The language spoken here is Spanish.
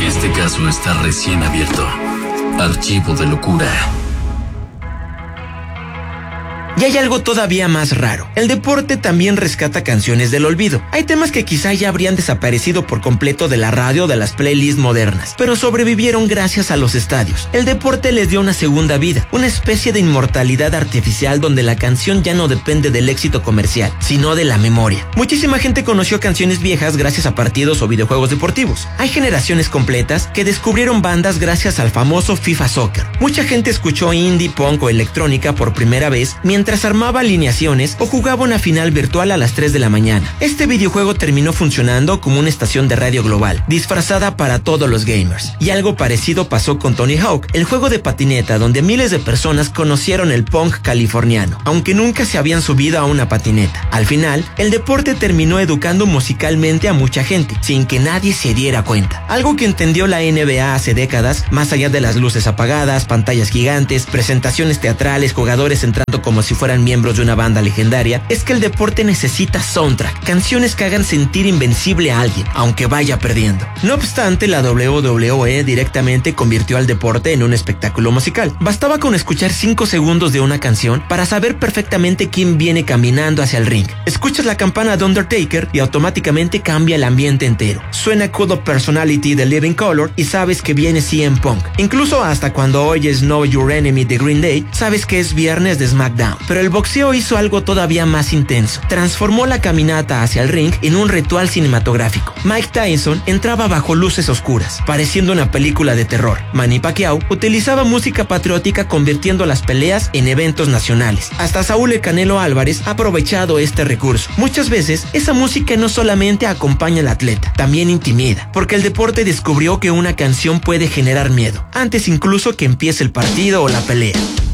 Este caso está recién abierto. Archivo de locura. Y hay algo todavía más raro. El deporte también rescata canciones del olvido. Hay temas que quizá ya habrían desaparecido por completo de la radio o de las playlists modernas, pero sobrevivieron gracias a los estadios. El deporte les dio una segunda vida, una especie de inmortalidad artificial donde la canción ya no depende del éxito comercial, sino de la memoria. Muchísima gente conoció canciones viejas gracias a partidos o videojuegos deportivos. Hay generaciones completas que descubrieron bandas gracias al famoso FIFA Soccer. Mucha gente escuchó indie, punk o electrónica por primera vez mientras armaba alineaciones o jugaba una final virtual a las 3 de la mañana. Este videojuego terminó funcionando como una estación de radio global, disfrazada para todos los gamers. Y algo parecido pasó con Tony Hawk, el juego de patineta donde miles de personas conocieron el punk californiano, aunque nunca se habían subido a una patineta. Al final, el deporte terminó educando musicalmente a mucha gente, sin que nadie se diera cuenta. Algo que entendió la NBA hace décadas, más allá de las luces apagadas, pantallas gigantes, presentaciones teatrales, jugadores entrando como si fueran miembros de una banda legendaria, es que el deporte necesita soundtrack, canciones que hagan sentir invencible a alguien, aunque vaya perdiendo. No obstante, la WWE directamente convirtió al deporte en un espectáculo musical. Bastaba con escuchar 5 segundos de una canción para saber perfectamente quién viene caminando hacia el ring. Escuchas la campana de Undertaker y automáticamente cambia el ambiente entero. Suena Cult of Personality de Living Colour y sabes que viene CM Punk. Incluso hasta cuando oyes Know Your Enemy de Green Day, sabes que es viernes de SmackDown. Pero el boxeo hizo algo todavía más intenso. Transformó la caminata hacia el ring en un ritual cinematográfico. Mike Tyson entraba bajo luces oscuras, pareciendo una película de terror. Manny Pacquiao utilizaba música patriótica convirtiendo las peleas en eventos nacionales. Hasta Saúl El Canelo Álvarez ha aprovechado este recurso. Muchas veces, esa música no solamente acompaña al atleta, también intimida, porque el deporte descubrió que una canción puede generar miedo, antes incluso que empiece el partido o la pelea.